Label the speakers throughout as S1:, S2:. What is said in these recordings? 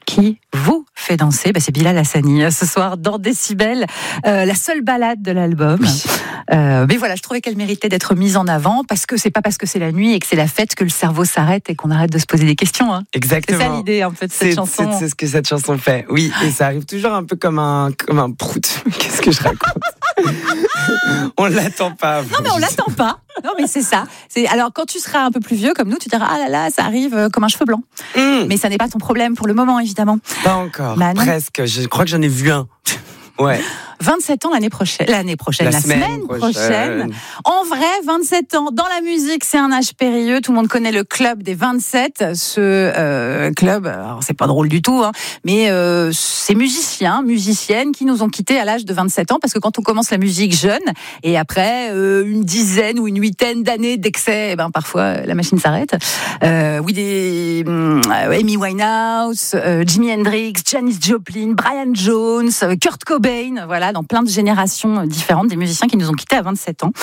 S1: qui vous fait danser. C'est Bilal Hassani ce soir dans Décibel, la seule balade de l'album.
S2: Oui.
S1: Mais voilà, je trouvais qu'elle méritait d'être mise en avant parce que c'est pas parce que c'est la nuit et que c'est la fête que le cerveau s'arrête et qu'on arrête de se poser des questions. Hein.
S2: Exactement.
S1: C'est ça l'idée un peu de cette chanson.
S2: C'est ce que cette chanson fait. Oui, et ça arrive toujours un peu comme un prout. Qu'est-ce que je raconte? On l'attend pas.
S1: Non, mais on l'attend pas. Non, mais c'est ça. Alors, quand tu seras un peu plus vieux comme nous, tu diras ah là là, ça arrive comme un cheveu blanc. Mais ça n'est pas ton problème pour le moment, évidemment.
S2: Pas encore. Presque. Je crois que j'en ai vu un. Ouais.
S1: 27 ans la semaine prochaine. En vrai, 27 ans dans la musique, c'est un âge périlleux. Tout le monde connaît le club des 27. Ce club, alors c'est pas drôle du tout, hein, mais c'est musiciennes qui nous ont quittés à l'âge de 27 ans parce que quand on commence la musique jeune et après une dizaine ou une huitaine d'années d'excès, parfois la machine s'arrête. Amy Winehouse, Jimi Hendrix, Janis Joplin, Brian Jones, Kurt Cobain, voilà, dans plein de générations différentes, des musiciens qui nous ont quittés à 27 ans.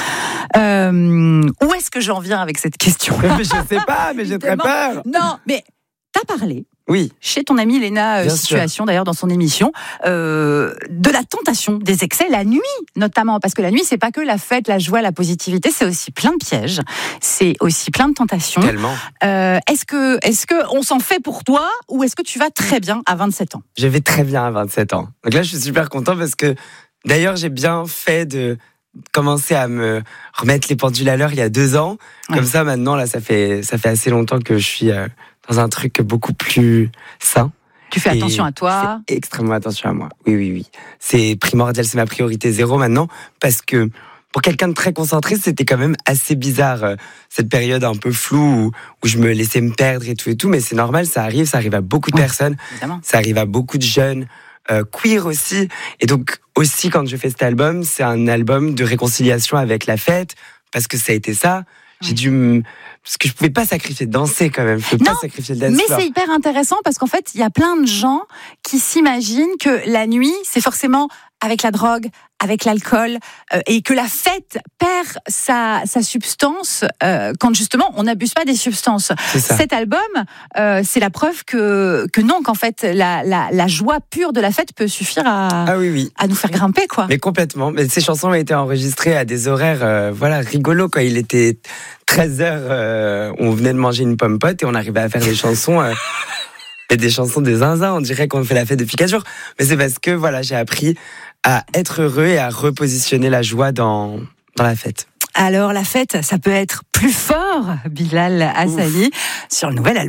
S1: Où est-ce que j'en viens avec cette question?
S2: Je sais pas, mais j'ai très peur.
S1: Non, mais t'as parlé.
S2: Oui.
S1: Chez ton amie Léna Situation, d'ailleurs, dans son émission, de la tentation des excès, la nuit notamment, parce que la nuit, c'est pas que la fête, la joie, la positivité, c'est aussi plein de pièges, c'est aussi plein de tentations.
S2: Tellement.
S1: Est-ce que on s'en fait pour toi, ou est-ce que tu vas très bien à 27 ans?
S2: Je vais très bien à 27 ans. Donc là, je suis super content parce que, d'ailleurs, j'ai bien fait de commencer à me remettre les pendules à l'heure il y a 2 ans. Ouais. Comme ça, maintenant, là, ça fait assez longtemps que je suis dans un truc beaucoup plus sain.
S1: Tu fais attention à toi?
S2: Je fais extrêmement attention à moi. Oui. C'est primordial, c'est ma priorité 0 maintenant, parce que pour quelqu'un de très concentré, c'était quand même assez bizarre, cette période un peu floue où je me laissais me perdre et tout, mais c'est normal, ça arrive à beaucoup de personnes,
S1: évidemment. Ça
S2: arrive à beaucoup de jeunes, queer aussi, et donc aussi quand je fais cet album, c'est un album de réconciliation avec la fête, parce que ça a été ça. Parce que je pouvais pas sacrifier de danser quand même. Je pouvais pas sacrifier de danser.
S1: Mais c'est hyper intéressant parce qu'en fait, il y a plein de gens qui s'imaginent que la nuit, c'est forcément avec la drogue, avec l'alcool, et que la fête perd sa substance quand justement on n'abuse pas des substances. Cet album, c'est la preuve que non, qu'en fait la joie pure de la fête peut suffire à nous faire grimper, quoi.
S2: Mais complètement. Mais ces chansons ont été enregistrées à des horaires rigolos, quoi. Il était 13h, on venait de manger une pomme pote et on arrivait à faire des chansons. Et des chansons des zinzins, on dirait qu'on fait la fête depuis 4 jours. Mais c'est parce que j'ai appris à être heureux et à repositionner la joie dans la fête.
S1: Alors la fête, ça peut être plus fort, Bilal Hassani, sur le nouvel album.